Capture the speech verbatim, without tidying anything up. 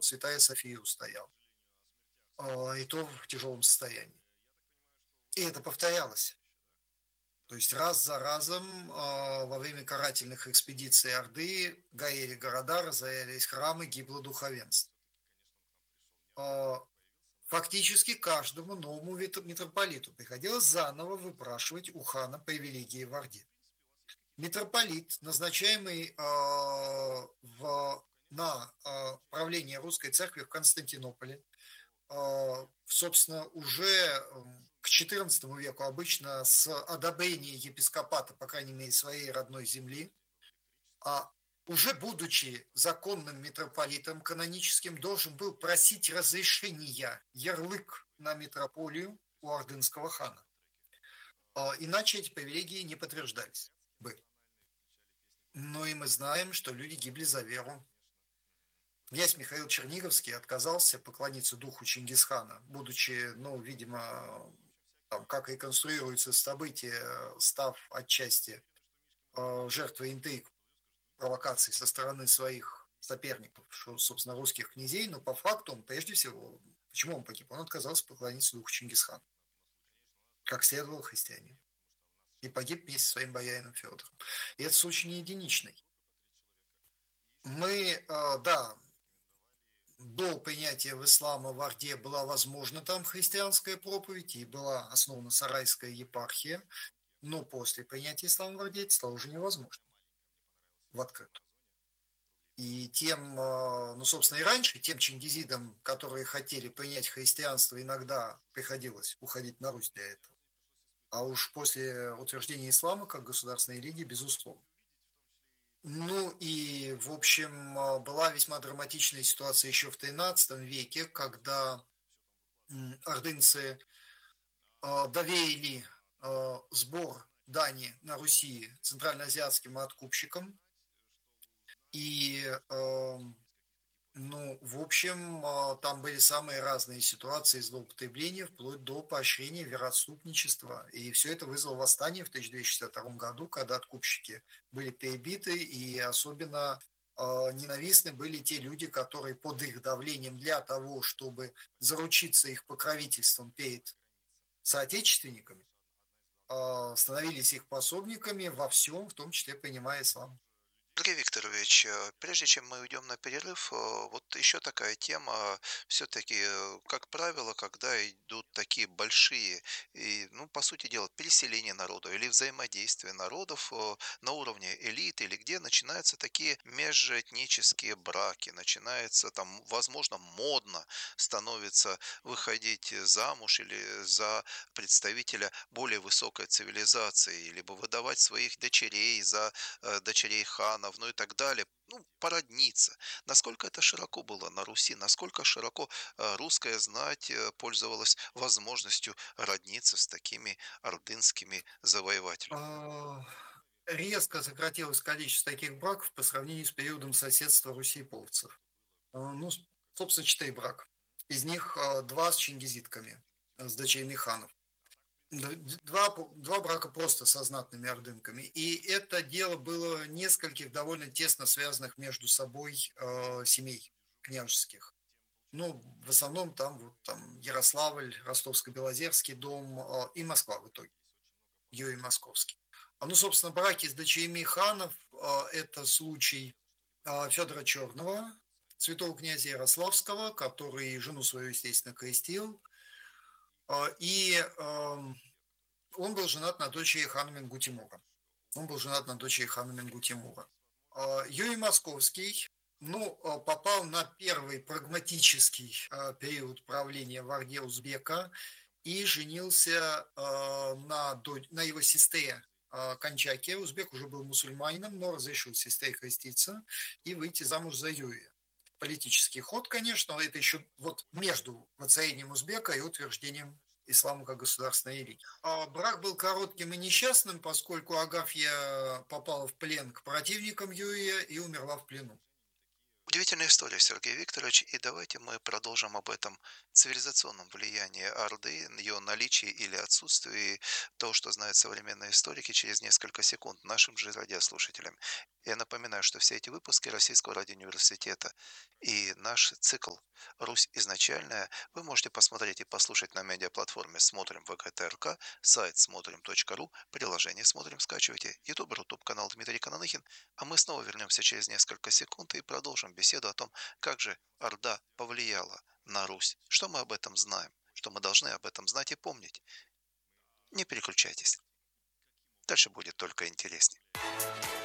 вот святая София устояла, а, и то в тяжелом состоянии. И это повторялось. То есть раз за разом а, во время карательных экспедиций Орды горели города, разорялись храмы, гибло духовенство. А, Фактически каждому новому митрополиту приходилось заново выпрашивать у хана привилегии в Орде. Митрополит, назначаемый а, в, на а, правление русской церкви в Константинополе, а, собственно, уже м, к четырнадцатому веку обычно с одобрения епископата, по крайней мере, своей родной земли, а уже будучи законным митрополитом каноническим, должен был просить разрешения, ярлык на митрополию у ордынского хана. А, Иначе эти привилегии не подтверждались бы. Ну и мы знаем, что люди гибли за веру. Князь Михаил Черниговский отказался поклониться духу Чингисхана, будучи, ну, видимо, там, как реконструируются события, став отчасти э, жертвой интриг, провокаций со стороны своих соперников, что, собственно, русских князей, но по факту он, прежде всего, почему он погиб? Он отказался поклониться духу Чингисхана, как следовало христианину, и погиб вместе со своим боярином Федором. И это случай не единичный. Мы, э, да, до принятия в ислама в Орде была возможна там христианская проповедь и была основана Сарайская епархия, но после принятия ислама в Орде это стало уже невозможно в открытую. И тем, ну, собственно, и раньше, тем чингизидам, которые хотели принять христианство, иногда приходилось уходить на Русь для этого. А уж после утверждения ислама как государственной религии, безусловно. Ну и, в общем, была весьма драматичная ситуация еще в тринадцатом веке, когда ордынцы доверили сбор дани на Руси центральноазиатским откупщикам. И, ну, в общем, там были самые разные ситуации злоупотребления, вплоть до поощрения вероотступничества. И все это вызвало восстание в тысяча двести шестьдесят втором году, когда откупщики были перебиты, и особенно ненавистны были те люди, которые под их давлением для того, чтобы заручиться их покровительством перед соотечественниками, становились их пособниками во всем, в том числе принимая ислам. Андрей Викторович, э, прежде чем мы уйдем на перерыв, э, вот еще такая тема. Все-таки, э, как правило, когда идут такие большие и, ну, по сути дела, переселение народа или взаимодействие народов э, на уровне элит или где начинаются такие межэтнические браки, начинается там, возможно, модно становится выходить замуж или за представителя более высокой цивилизации, либо выдавать своих дочерей за э, дочерей ханов, ну и так далее, ну, породниться. Насколько это широко было на Руси, насколько широко э, русская знать э, пользовалась возможностью родниться с такими ордынскими завоевателями. А, Резко сократилось количество таких браков по сравнению с периодом соседства Руси и половцев. А, Ну, с- собственно, четыре брака. Из них а, два с чингизитками, а, с дочерьми ханов. Д- д- Два, по- два брака просто со знатными ордынками. И это дело было нескольких довольно тесно связанных между собой э, семей княжеских. Ну, в основном там, вот, там Ярославль, Ростовско-Белозерский дом э, и Москва в итоге, Юрий Московский. А, Ну, собственно, браки с дочерьми ханов э, это случай э, Федора Черного, святого князя Ярославского, который жену свою, естественно, крестил. Э, И эм, он был женат на дочери хана Менгу Тимура. Он был женат на дочери хана Менгу Тимура. А, Юрий Московский, ну, а, попал на первый прагматический а, период правления в Орде Узбека и женился а, на, до- на его сестре а, Кончаке. Узбек уже был мусульманином, но разрешил сестре креститься и выйти замуж за Юрия. Политический ход, конечно, это еще вот между воцарением Узбека и утверждением ислама как государственной религии. А брак был коротким и несчастным, поскольку Агафья попала в плен к противникам Юрия и умерла в плену. Удивительная история, Сергей Викторович, и давайте мы продолжим об этом цивилизационном влиянии Орды, ее наличии или отсутствии, то, что знают современные историки, через несколько секунд нашим же радиослушателям. Я напоминаю, что все эти выпуски Российского радиоуниверситета и наш цикл «Русь изначальная» вы можете посмотреть и послушать на медиаплатформе «Смотрим ВГТРК», сайт смотрим точка ру, приложение «Смотрим» скачивайте, YouTube, Рутуб, канал Дмитрий Кананыхин, а мы снова вернемся через несколько секунд и продолжим беседу о том, как же Орда повлияла на Русь, что мы об этом знаем, что мы должны об этом знать и помнить. Не переключайтесь, дальше будет только интереснее.